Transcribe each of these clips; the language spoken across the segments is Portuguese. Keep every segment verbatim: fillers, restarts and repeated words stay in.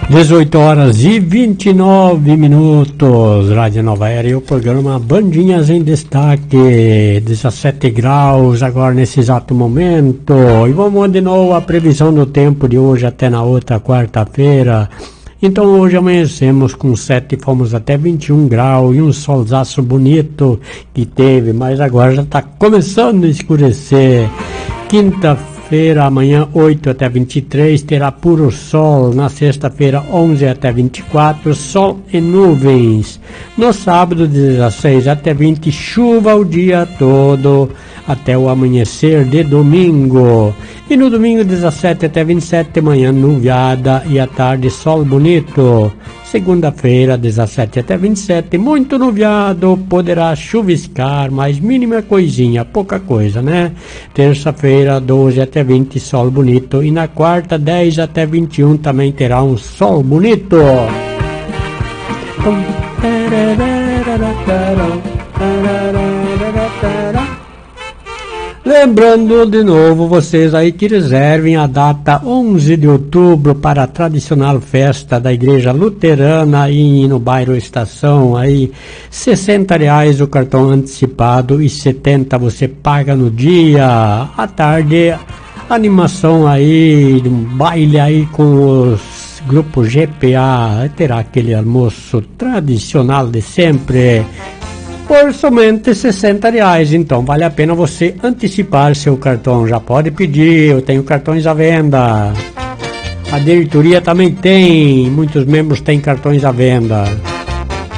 dezoito horas e vinte e nove minutos, Rádio Nova Era e o programa Bandinhas em Destaque, dezessete graus agora nesse exato momento. E vamos de novo a previsão do tempo de hoje até na outra quarta-feira. Então hoje amanhecemos com sete, fomos até vinte e um graus e um solzaço bonito que teve, mas agora já está começando a escurecer. Quinta-feira, amanhã oito até vinte e três, terá puro sol. Na sexta-feira onze até vinte e quatro, sol e nuvens. No sábado dezesseis até vinte, chuva o dia todo até o amanhecer de domingo. E no domingo dezessete até vinte e sete, manhã nuviada e à tarde sol bonito. Segunda-feira, dezessete até vinte e sete, muito nuviado, poderá chuviscar, mas mínima coisinha, pouca coisa, né? Terça-feira, doze até vinte, sol bonito. E na quarta, dez até vinte e um, também terá um sol bonito. Lembrando de novo vocês aí que reservem a data onze de outubro para a tradicional festa da Igreja Luterana aí no bairro Estação. Aí sessenta reais o cartão antecipado e setenta você paga no dia. À tarde, animação aí, um baile aí com os grupos G P A. Terá aquele almoço tradicional de sempre. Por somente sessenta reais, então vale a pena você antecipar seu cartão. Já pode pedir, eu tenho cartões à venda. A diretoria também tem, muitos membros têm cartões à venda.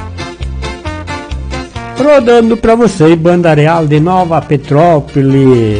Rodando para você, Banda Real de Nova Petrópolis.